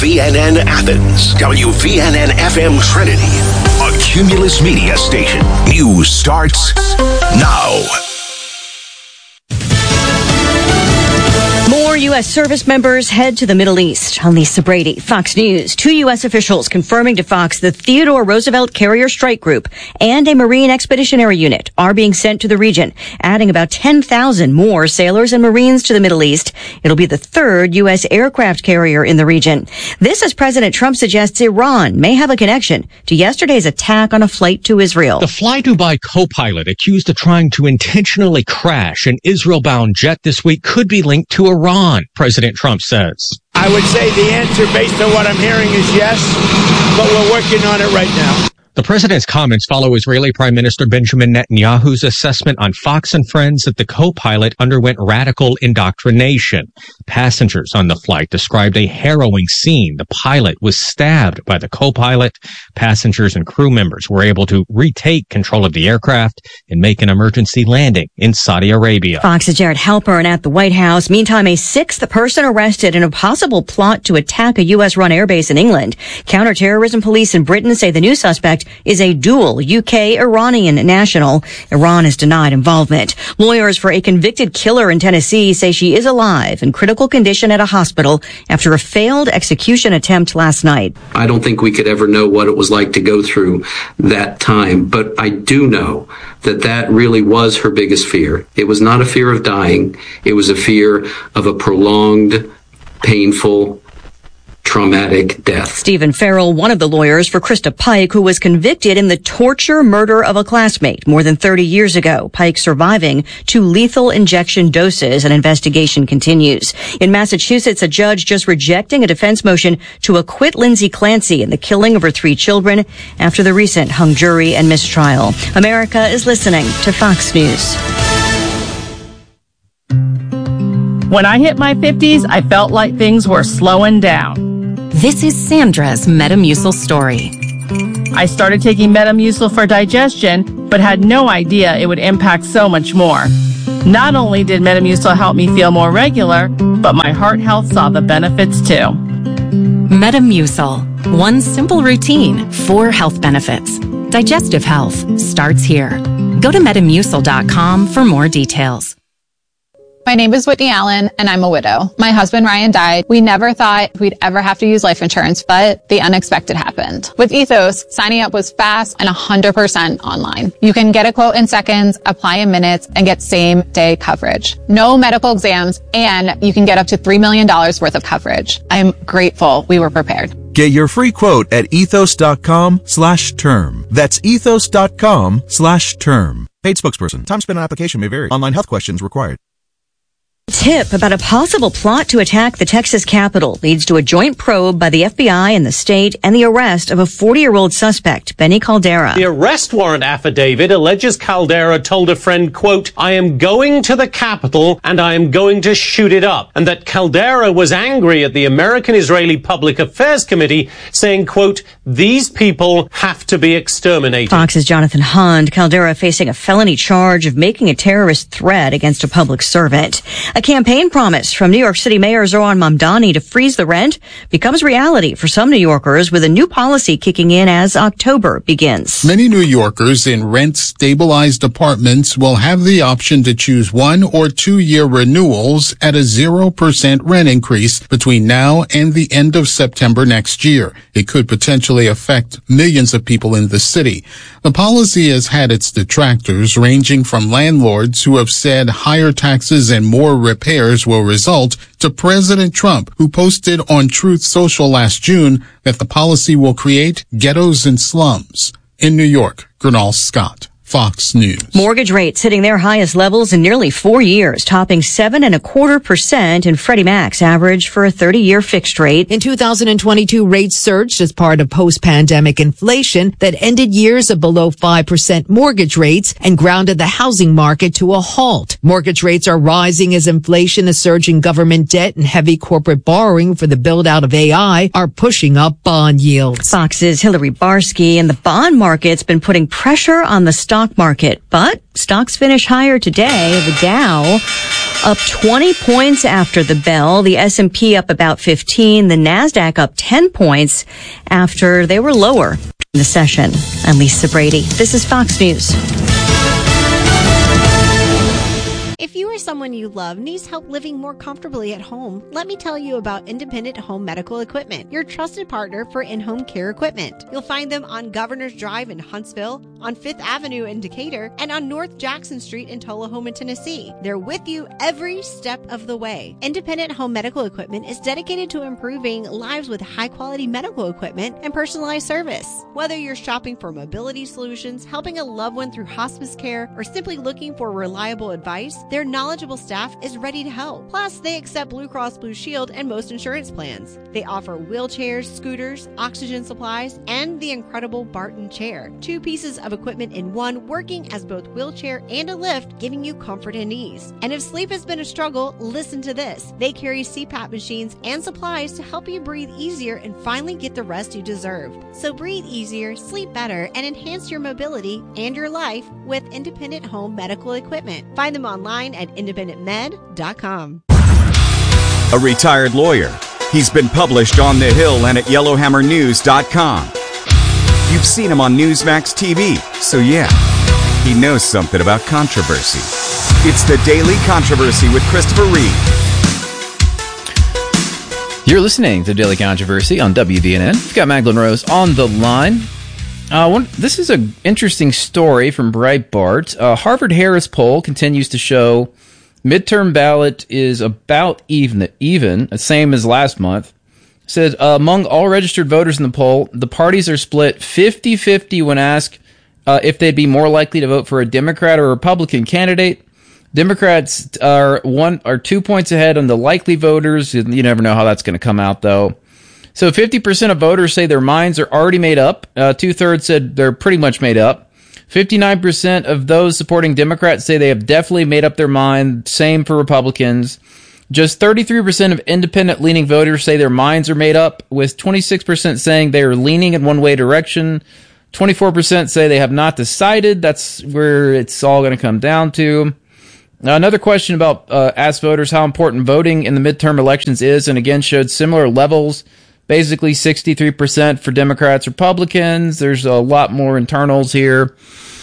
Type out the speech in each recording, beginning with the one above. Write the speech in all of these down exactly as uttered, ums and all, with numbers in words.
V N N Athens, W V N N F M Trinity, a Cumulus Media station. News starts now. More U S service members head to the Middle East. I'm Lisa Brady, Fox News. Two U S officials confirming to Fox the Theodore Roosevelt Carrier Strike Group and a Marine Expeditionary Unit are being sent to the region, adding about ten thousand more sailors and Marines to the Middle East. It'll be the third U S aircraft carrier in the region. This as President Trump suggests Iran may have a connection to yesterday's attack on a flight to Israel. The Fly Dubai co-pilot accused of trying to intentionally crash an Israel-bound jet this week could be linked to Iran, President Trump says. I would say the answer based on what I'm hearing is yes, but we're working on it right now. The president's comments follow Israeli Prime Minister Benjamin Netanyahu's assessment on Fox and Friends that the co-pilot underwent radical indoctrination. Passengers on the flight described a harrowing scene. The pilot was stabbed by the co-pilot. Passengers and crew members were able to retake control of the aircraft and make an emergency landing in Saudi Arabia. Fox's Jared Halpern at the White House. Meantime, a sixth person arrested in a possible plot to attack a U S-run airbase in England. Counterterrorism police in Britain say the new suspect is a dual U K-Iranian national. Iran has denied involvement. Lawyers for a convicted killer in Tennessee say she is alive in critical condition at a hospital after a failed execution attempt last night. I don't think we could ever know what it was like to go through that time, but I do know that that really was her biggest fear. It was not a fear of dying. It was a fear of a prolonged, painful, traumatic death. Stephen Farrell, one of the lawyers for Krista Pike, who was convicted in the torture murder of a classmate more than thirty years ago. Pike surviving two lethal injection doses. An investigation continues. In Massachusetts, a judge just rejecting a defense motion to acquit Lindsay Clancy in the killing of her three children after the recent hung jury and mistrial. America is listening to Fox News. When I hit my fifties, I felt like things were slowing down. This is Sandra's Metamucil story. I started taking Metamucil for digestion, but had no idea it would impact so much more. Not only did Metamucil help me feel more regular, but my heart health saw the benefits too. Metamucil. One simple routine, four health benefits. Digestive health starts here. Go to metamucil dot com for more details. My name is Whitney Allen, and I'm a widow. My husband, Ryan, died. We never thought we'd ever have to use life insurance, but the unexpected happened. With Ethos, signing up was fast and one hundred percent online. You can get a quote in seconds, apply in minutes, and get same-day coverage. No medical exams, and you can get up to three million dollars worth of coverage. I'm grateful we were prepared. Get your free quote at ethos dot com slash term. That's ethos dot com slash term. Paid spokesperson. Time spent on application may vary. Online health questions required. Tip about a possible plot to attack the Texas Capitol leads to a joint probe by the F B I and the state and the arrest of a forty-year-old suspect, Benny Caldera. The arrest warrant affidavit alleges Caldera told a friend, quote, I am going to the Capitol and I am going to shoot it up. And that Caldera was angry at the American-Israeli Public Affairs Committee, saying, quote, these people have to be exterminated. Fox's Jonathan Hunt. Caldera facing a felony charge of making a terrorist threat against a public servant. A campaign promise from New York City Mayor Zohran Mamdani to freeze the rent becomes reality for some New Yorkers, with a new policy kicking in as October begins. Many New Yorkers in rent-stabilized apartments will have the option to choose one or two-year renewals at a zero percent rent increase between now and the end of September next year. It could potentially affect millions of people in the city. The policy has had its detractors, ranging from landlords who have said higher taxes and more repairs will result, to President Trump, who posted on Truth Social last June that the policy will create ghettos and slums. In New York, Gernal Scott, Fox News. Mortgage rates hitting their highest levels in nearly four years, topping seven and a quarter percent in Freddie Mac's average for a thirty-year fixed rate. In two thousand twenty-two, rates surged as part of post-pandemic inflation that ended years of below five percent mortgage rates and grounded the housing market to a halt. Mortgage rates are rising as inflation, a surge in government debt, and heavy corporate borrowing for the build-out of A I are pushing up bond yields. Fox's Hillary Barsky. And the bond market's been putting pressure on the stock stock market, but stocks finish higher today. The Dow up twenty points after the bell. The S and P up about fifteen. The NASDAQ up ten points after they were lower in the session. I'm Lisa Brady. This is Fox News. If you or someone you love needs help living more comfortably at home, let me tell you about Independent Home Medical Equipment, your trusted partner for in-home care equipment. You'll find them on Governor's Drive in Huntsville, on Fifth Avenue in Decatur, and on North Jackson Street in Tullahoma, Tennessee. They're with you every step of the way. Independent Home Medical Equipment is dedicated to improving lives with high-quality medical equipment and personalized service. Whether you're shopping for mobility solutions, helping a loved one through hospice care, or simply looking for reliable advice, their knowledgeable staff is ready to help. Plus, they accept Blue Cross Blue Shield and most insurance plans. They offer wheelchairs, scooters, oxygen supplies, and the incredible Barton chair. Two pieces of equipment in one, working as both wheelchair and a lift, giving you comfort and ease. And if sleep has been a struggle, listen to this. They carry C PAP machines and supplies to help you breathe easier and finally get the rest you deserve. So breathe easier, sleep better, and enhance your mobility and your life with Independent Home Medical Equipment. Find them online at independent med dot com. A retired lawyer. He's been published on The Hill and at yellowhammer news dot com. You've seen him on Newsmax T V, so yeah, he knows something about controversy. It's the Daily Controversy with Christopher Reed. You're listening to Daily Controversy on W V N N. We've got Magdalene Rose on the line. Uh, one, this is an interesting story from Breitbart. Uh, Harvard-Harris poll continues to show midterm ballot is about even, even, the same as last month. It says uh, among all registered voters in the poll, the parties are split fifty-fifty when asked uh, if they'd be more likely to vote for a Democrat or a Republican candidate. Democrats are one or two points ahead on the likely voters. You never know how that's going to come out, though. So fifty percent of voters say their minds are already made up. Uh, two-thirds said they're pretty much made up. fifty-nine percent of those supporting Democrats say they have definitely made up their mind. Same for Republicans. Just thirty-three percent of independent-leaning voters say their minds are made up, with twenty-six percent saying they are leaning in one-way direction. twenty-four percent say they have not decided. That's where it's all going to come down to. Now, another question about uh, asked voters how important voting in the midterm elections is, and again showed similar levels. Basically sixty-three percent for Democrats, Republicans. There's a lot more internals here.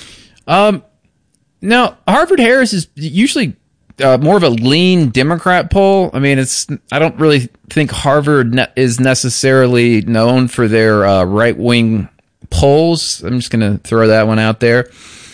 Um, now, Harvard-Harris is usually uh, more of a lean Democrat poll. I mean, it's I don't really think Harvard ne- is necessarily known for their uh, right-wing polls. I'm just going to throw that one out there.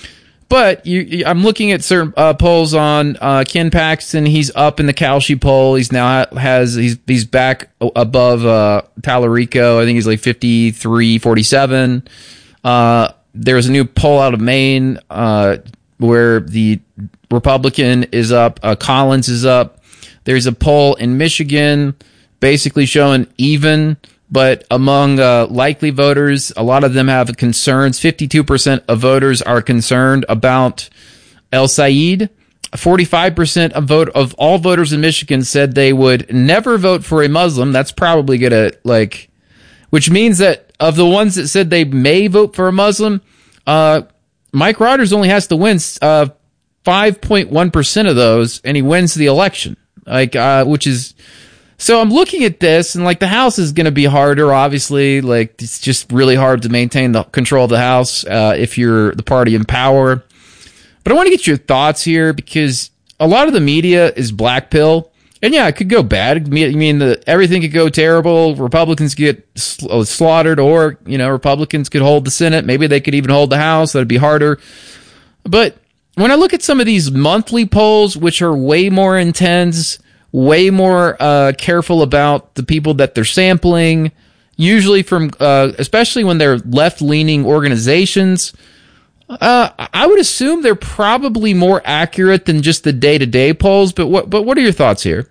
But you, you, I'm looking at certain uh, polls on uh, Ken Paxton. He's up in the Kalshi poll. He's now has he's he's back above uh, Tallarico. I think he's like fifty-three forty-seven. Uh, there's a new poll out of Maine uh, where the Republican is up. Uh, Collins is up. There's a poll in Michigan basically showing even. But among uh, likely voters, a lot of them have concerns. fifty-two percent of voters are concerned about El Sayed. forty-five percent of vote of all voters in Michigan said they would never vote for a Muslim. That's probably going to, like, which means that of the ones that said they may vote for a Muslim, uh, Mike Rogers only has to win uh, five point one percent of those, and he wins the election. Like, uh, which is... So I'm looking at this, and like the House is going to be harder, obviously. Like it's just really hard to maintain the control of the House uh, if you're the party in power. But I want to get your thoughts here because a lot of the media is black pill, and yeah, it could go bad. I mean, the, everything could go terrible. Republicans get sl- slaughtered, or you know, Republicans could hold the Senate. Maybe they could even hold the House. That'd be harder. But when I look at some of these monthly polls, which are way more intense, way more uh, careful about the people that they're sampling, usually from, uh, especially when they're left-leaning organizations, uh, I would assume they're probably more accurate than just the day-to-day polls. But what, but what are your thoughts here?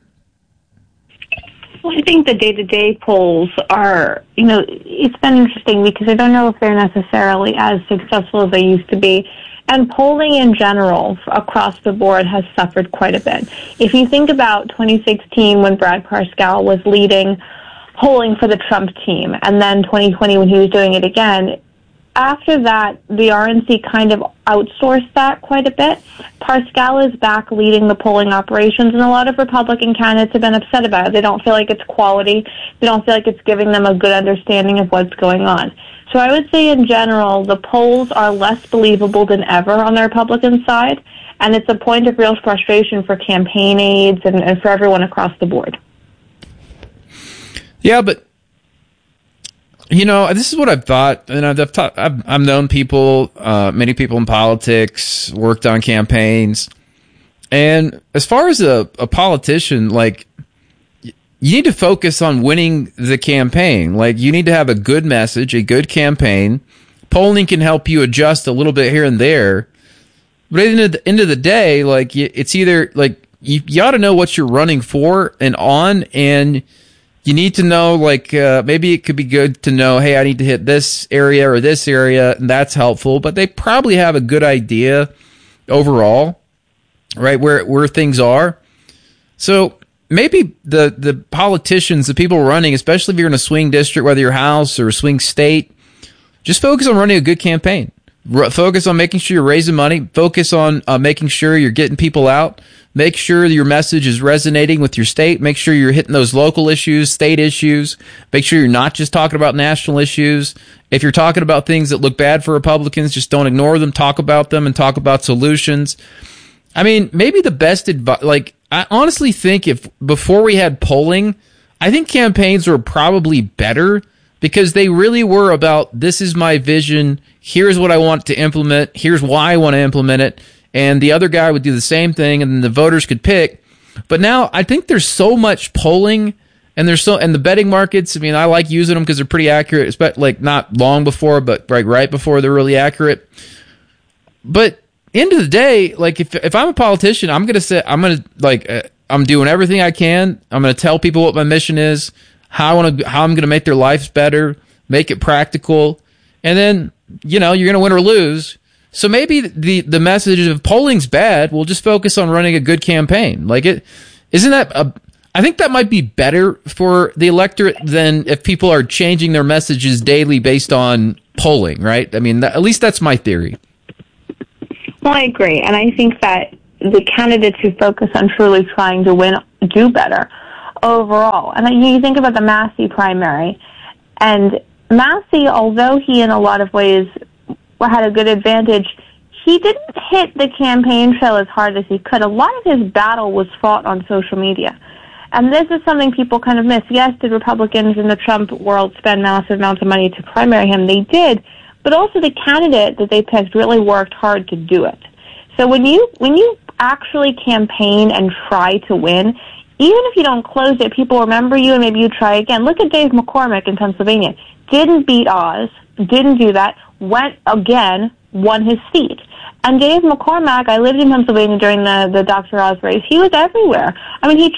Well, I think the day-to-day polls are, you know, it's been interesting because I don't know if they're necessarily as successful as they used to be. And polling in general across the board has suffered quite a bit. If you think about twenty sixteen when Brad Parscale was leading polling for the Trump team, and then twenty twenty when he was doing it again, after that, the R N C kind of outsourced that quite a bit. Pascal is back leading the polling operations, and a lot of Republican candidates have been upset about it. They don't feel like it's quality. They don't feel like it's giving them a good understanding of what's going on. So I would say in general, the polls are less believable than ever on the Republican side, and it's a point of real frustration for campaign aides and, and for everyone across the board. Yeah, but you know, this is what I've thought, and I've taught, I've, I've known people, uh, many people in politics, worked on campaigns, and as far as a, a politician, like, you need to focus on winning the campaign. Like, you need to have a good message, a good campaign. Polling can help you adjust a little bit here and there, but at the end of the day, like, it's either, like, you, you ought to know what you're running for and on, and you need to know, like, uh, maybe it could be good to know, hey, I need to hit this area or this area, and that's helpful. But they probably have a good idea overall, right, where where things are. So maybe the, the politicians, the people running, especially if you're in a swing district, whether you're House or a swing state, just focus on running a good campaign. R- focus on making sure you're raising money. Focus on uh, making sure you're getting people out. Make sure your message is resonating with your state. Make sure you're hitting those local issues, state issues. Make sure you're not just talking about national issues. If you're talking about things that look bad for Republicans, just don't ignore them. Talk about them and talk about solutions. I mean, maybe the best advice, like, I honestly think if before we had polling, I think campaigns were probably better because they really were about, this is my vision, here's what I want to implement, here's why I want to implement it, and the other guy would do the same thing, and then the voters could pick. But now I think there's so much polling, and there's so and the betting markets. I mean, I like using them because they're pretty accurate. It's like not long before, but right right before they're really accurate. But end of the day, like if if I'm a politician, I'm gonna say I'm gonna like uh, I'm doing everything I can. I'm gonna tell people what my mission is, how I want to, how I'm gonna make their lives better, make it practical, and then you know you're gonna win or lose. So maybe the, the message of polling's bad, we'll just focus on running a good campaign. Like it, isn't that a, I think that might be better for the electorate than if people are changing their messages daily based on polling, right? I mean, that, at least that's my theory. Well, I agree. And I think that the candidates who focus on truly trying to win do better overall. And you think about the Massey primary, and Massey, although he in a lot of ways had a good advantage, he didn't hit the campaign trail as hard as he could. A lot of his battle was fought on social media. And this is something people kind of miss. Yes, did Republicans in the Trump world spend massive amounts of money to primary him? They did. But also the candidate that they picked really worked hard to do it. So when you when you actually campaign and try to win, even if you don't close it, people remember you and maybe you try again. Look at Dave McCormick in Pennsylvania. Didn't beat Oz, didn't do that, went again, won his seat. And Dave McCormick, I lived in Pennsylvania during the, the Doctor Oz race. He was everywhere. I mean, he